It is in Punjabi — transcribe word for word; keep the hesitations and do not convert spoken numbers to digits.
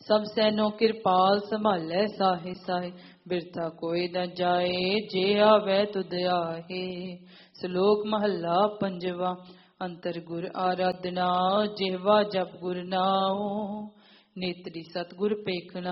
ਸਭ ਸੈਨੋ ਕਿਰਪਾਲ ਸੰਭਾਲੇ ਸਾਹੇ ਸਾਹੇ। ਬਿਰਥਾ ਕੋਈ ਨਾ ਜਾਏ ਜੇ ਆਵੈ ਤੁਧ ਆਹੇ। ਸ਼ਲੋਕ ਮਹੱਲਾ ਪੰਜਵਾ। ਅੰਤਰ ਗੁਰ ਆਰਾਧਨਾ ਜਿਹਵਾ ਜਪ ਗੁਰ ਨਾਉ। ਨੇਤਰੀ ਸਤਿਗੁਰ ਪੇਖਣਾ